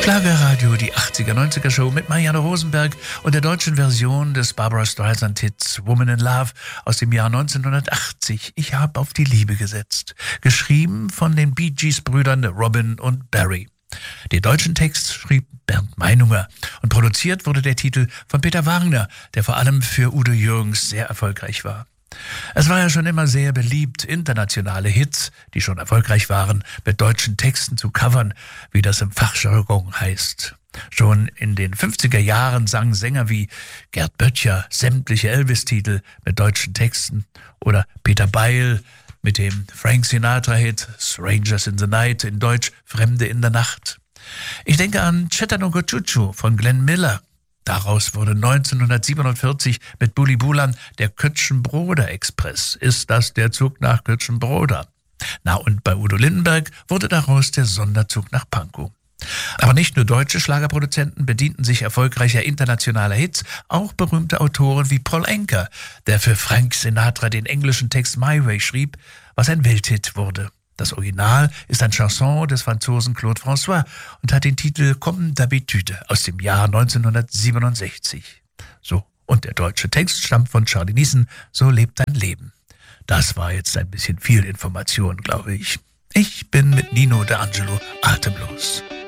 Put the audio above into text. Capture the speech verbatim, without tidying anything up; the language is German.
Schlagerradio, die achtziger-neunziger Show mit Marianne Rosenberg und der deutschen Version des Barbra Streisand-Hits Woman in Love aus dem Jahr neunzehnhundertachtzig. Ich habe auf die Liebe gesetzt. Geschrieben von den Bee Gees-Brüdern Robin und Barry. Den deutschen Text schrieb Bernd Meinunger und produziert wurde der Titel von Peter Wagner, der vor allem für Udo Jürgens sehr erfolgreich war. Es war ja schon immer sehr beliebt, internationale Hits, die schon erfolgreich waren, mit deutschen Texten zu covern, wie das im Fachjargon heißt. Schon in den fünfziger Jahren sangen Sänger wie Gerd Böttcher sämtliche Elvis-Titel mit deutschen Texten oder Peter Beil mit dem Frank Sinatra-Hit Strangers in the Night, in Deutsch Fremde in der Nacht. Ich denke an Chattanooga Choo Choo von Glenn Miller. Daraus wurde neunzehnhundertsiebenundvierzig mit Bully Bulan der Kötschenbroda Express. Ist das der Zug nach Kötschenbroda? Na, und bei Udo Lindenberg wurde daraus der Sonderzug nach Pankow. Aber nicht nur deutsche Schlagerproduzenten bedienten sich erfolgreicher internationaler Hits, auch berühmte Autoren wie Paul Anka, der für Frank Sinatra den englischen Text My Way schrieb, was ein Welthit wurde. Das Original ist ein Chanson des Franzosen Claude François und hat den Titel Comme d'habitude aus dem Jahr neunzehnhundertsiebenundsechzig. So, und der deutsche Text stammt von Charlie Neeson, So lebt dein Leben. Das war jetzt ein bisschen viel Information, glaube ich. Ich bin mit Nino D'Angelo atemlos.